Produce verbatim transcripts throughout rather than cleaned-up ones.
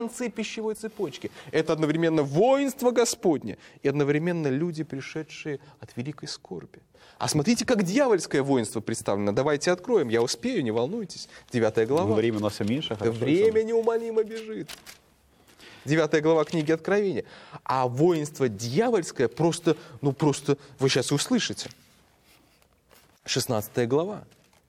конце пищевой цепочки. Это одновременно воинство Господне и одновременно люди, пришедшие от великой скорби. А смотрите, как дьявольское воинство представлено. Давайте откроем. Я успею, не волнуйтесь. Девятая глава. Время у нас все меньше. Да время неумолимо бежит. Девятая глава книги Откровения. А воинство дьявольское просто, ну просто, вы сейчас услышите. Шестнадцатая глава.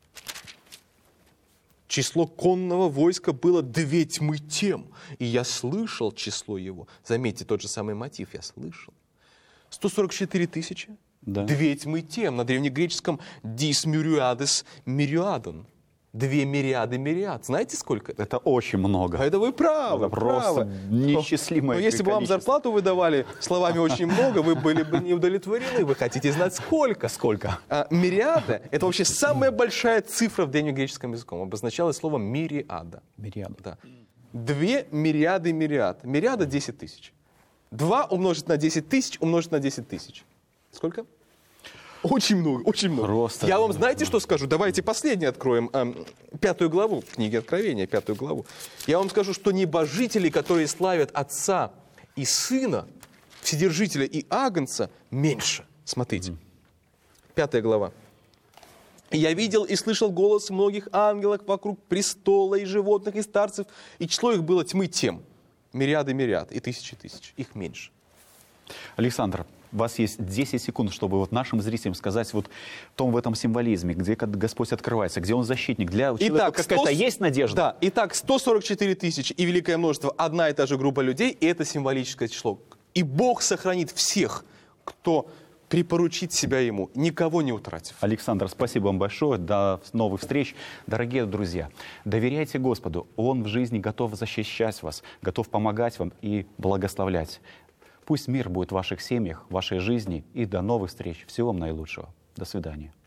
Число конного войска было две тьмы тем. И я слышал число его. Заметьте, тот же самый мотив я слышал. сто сорок четыре тысячи. Да. Две тьмы тем. На древнегреческом «дис мириадес мириадон». Две мириады мириад. Знаете, сколько? Это очень много. А это вы правы. Это просто правы. неисчислимое Но если бы вам количество. зарплату выдавали словами очень много, вы были бы не удовлетворены. Вы хотите знать, сколько? Сколько? А, мириада – это вообще самая большая цифра в древнегреческом языке. Обозначалось словом мириада. Мириада. Да. Две мириады мириад. Мириада – десять тысяч. Два умножить на десять тысяч умножить на десять тысяч. Сколько? Очень много, очень много. Просто Я вам знаете, что скажу? Давайте последний откроем, э, пятую главу книги Откровения, пятую главу. Я вам скажу, что небожители, которые славят Отца и Сына, Вседержителя и Агнца, меньше. Смотрите, пятая глава. «Я видел и слышал голос многих ангелов вокруг престола и животных, и старцев, и число их было тьмы тем, мириады мириад, и тысячи тысяч, их меньше». Александр, у вас есть десять секунд, чтобы вот нашим зрителям сказать вот в том в этом символизме, где Господь открывается, где Он защитник. Для человека какая-то есть надежда? Да, итак, сто сорок четыре тысячи и великое множество, одна и та же группа людей, и это символическое число. И Бог сохранит всех, кто припоручит себя Ему, никого не утратив. Александр, спасибо вам большое. До новых встреч. Дорогие друзья, доверяйте Господу. Он в жизни готов защищать вас, готов помогать вам и благословлять. Пусть мир будет в ваших семьях, в вашей жизни. И до новых встреч. Всего вам наилучшего. До свидания.